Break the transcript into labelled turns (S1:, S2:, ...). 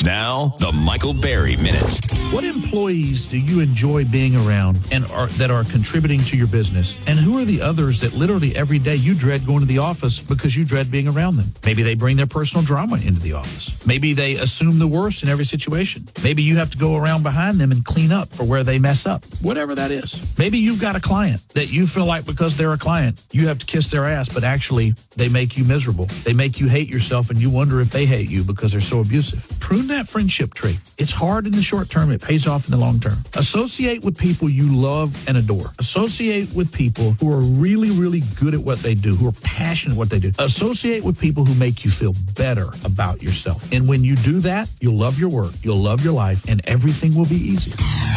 S1: Now, the Michael Berry Minute.
S2: What employees do you enjoy being around and that are contributing to your business? And who are the others that literally every day you dread going to the office because you dread being around them? Maybe they bring their personal drama into the office. Maybe they assume the worst in every situation. Maybe you have to go around behind them and clean up for where they mess up. Whatever that is. Maybe you've got a client that you feel like because they're a client, you have to kiss their ass, but actually they make you miserable. They make you hate yourself and you wonder if they hate you because they're so abusive. Prune that friendship tree. It's hard in the short term. It pays off in the long term. Associate with people you love and adore. Associate with people who are really, really good at what they do, who are passionate at what they do. Associate with people who make you feel better about yourself. And when you do that, you'll love your work, you'll love your life, and everything will be easier.